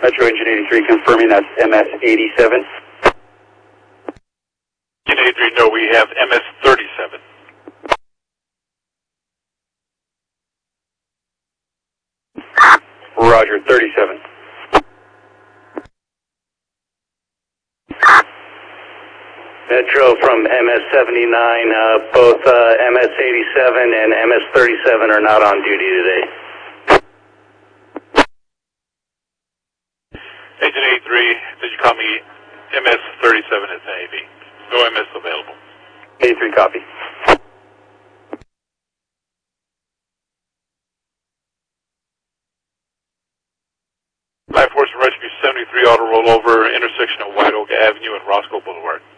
Metro Engine 83 confirming that's MS-87. Engine 83, no, we have MS-37. Roger, 37. Metro from MS-79, both MS-87 and MS-37 are not on duty today. Engine 83, did you call me MS-37 at NAV? No MS available. 83 copy. Life Force and Rescue 73 auto rollover, intersection of White Oak Avenue and Roscoe Boulevard.